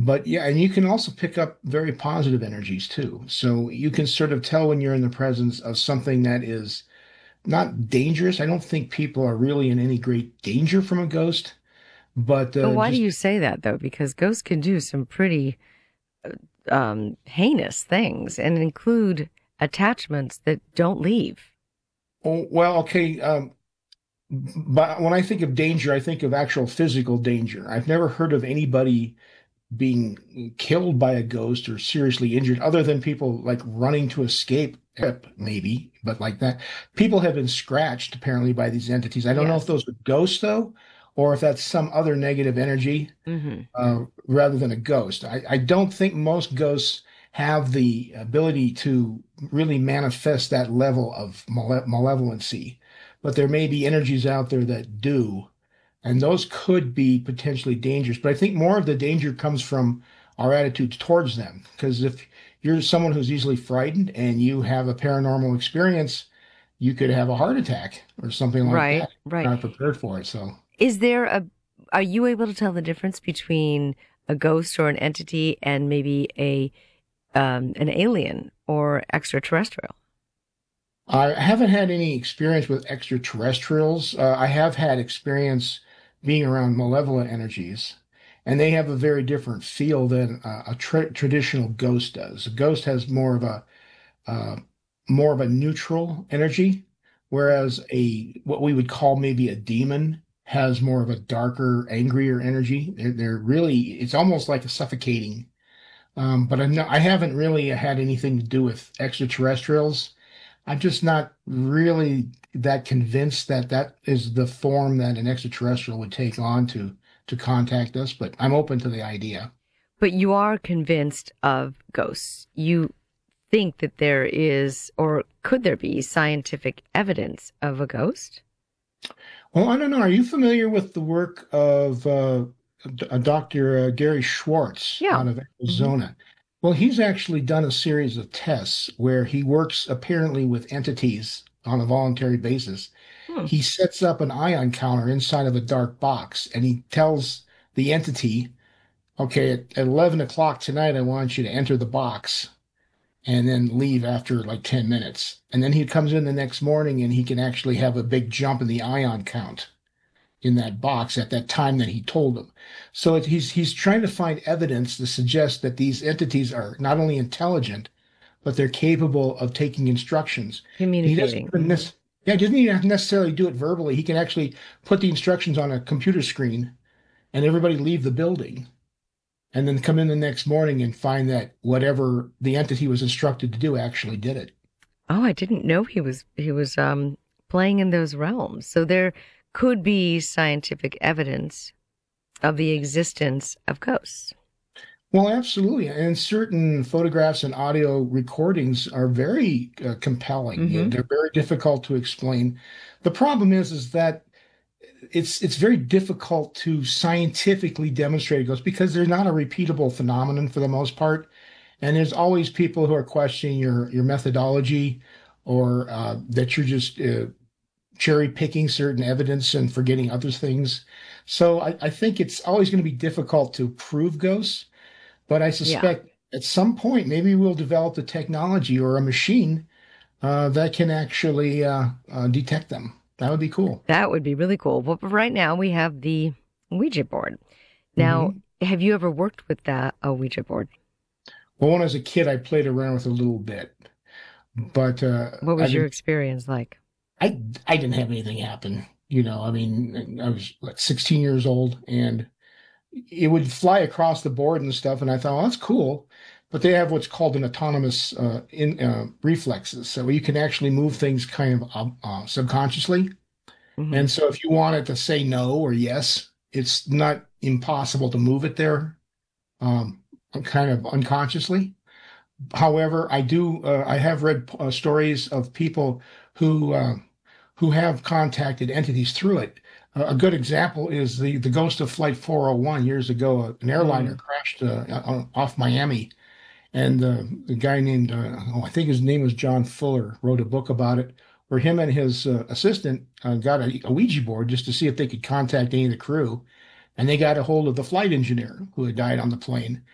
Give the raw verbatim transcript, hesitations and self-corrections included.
But yeah, and you can also pick up very positive energies too. So you can sort of tell when you're in the presence of something that is not dangerous. I don't think people are really in any great danger from a ghost, but But uh, why do just you say that though? Because ghosts can do some pretty um, heinous things and include attachments that don't leave. oh, well, okay. Um, but when I think of danger, I think of actual physical danger. I've never heard of anybody being killed by a ghost or seriously injured, other than people like running to escape, maybe, but like that. People have been scratched apparently by these entities. I don't know if Yes. those are ghosts though, or if that's some other negative energy Hmm. uh, rather than a ghost. I, I don't think most ghosts have the ability to really manifest that level of male malevolency, but there may be energies out there that do, and those could be potentially dangerous. But I think more of the danger comes from our attitudes towards them. Because if you're someone who's easily frightened and you have a paranormal experience, you could have a heart attack or something like Right, that. right. You're not prepared for it. So, Is there a, are you able to tell the difference between a ghost or an entity and maybe a, um, an alien or extraterrestrial? I haven't had any experience with extraterrestrials. Uh, I have had experience being around malevolent energies, and they have a very different feel than uh, a tra traditional ghost does. A ghost has more of a uh, more of a neutral energy, whereas a what we would call maybe a demon has more of a darker, angrier energy. They're, they're really, it's almost like a suffocating. Um, but I'm not, I haven't really had anything to do with extraterrestrials. I'm just not really that convinced that that is the form that an extraterrestrial would take on to to contact us, but I'm open to the idea. But you are convinced of ghosts. You think that there is, or could there be, scientific evidence of a ghost? Well, I don't know. Are you familiar with the work of uh, a Doctor uh, Gary Schwartz Yeah. out of Hmm. Arizona? Well, he's actually done a series of tests where he works apparently with entities on a voluntary basis. Hmm. He sets up an ion counter inside of a dark box and he tells the entity, okay, at, at eleven o'clock tonight, I want you to enter the box and then leave after like ten minutes. And then he comes in the next morning and he can actually have a big jump in the ion count in that box at that time that he told them. So it, he's he's trying to find evidence to suggest that these entities are not only intelligent, but they're capable of taking instructions. And he doesn't Communicating. even Hmm. this, yeah, he doesn't even necessarily do it verbally. He can actually put the instructions on a computer screen and everybody leave the building and then come in the next morning and find that whatever the entity was instructed to do actually did it. Oh, I didn't know he was he was um playing in those realms. So there could be scientific evidence of the existence of ghosts. Well, absolutely. And certain photographs and audio recordings are very uh, compelling. You know, Hmm. they're very difficult to explain. The problem is, is that it's it's very difficult to scientifically demonstrate ghosts because they're not a repeatable phenomenon for the most part. And there's always people who are questioning your your methodology or uh, that you're just uh, cherry picking certain evidence and forgetting other things. So I, I think it's always going to be difficult to prove ghosts. But I Yeah, suspect at some point, maybe we'll develop the technology or a machine uh, that can actually uh, uh, detect them. That would be cool. that would be really cool. But right now we have the Ouija board. Now, Hmm. have you ever worked with that a Ouija board? Well, when I was a kid, I played around with it a little bit, but uh, What I was your didn't. experience like? I I didn't have anything happen. You know, I mean, I was what, sixteen years old, and it would fly across the board and stuff. And I thought, well, that's cool. But they have what's called an autonomous uh, in uh, reflexes, so you can actually move things kind of uh, uh, subconsciously. Hmm. And so if you want it to say no or yes, it's not impossible to move it there, um, kind of unconsciously. However, I do uh, I have read uh, stories of people who uh, who have contacted entities through it. Uh, a good example is the the ghost of Flight four oh one years ago. Uh, an airliner Mm. crashed uh, uh, off Miami, and uh, the guy named uh, oh, I think his name was John Fuller wrote a book about it, where him and his uh, assistant uh, got a, a Ouija board just to see if they could contact any of the crew, and they got a hold of the flight engineer who had died on the plane.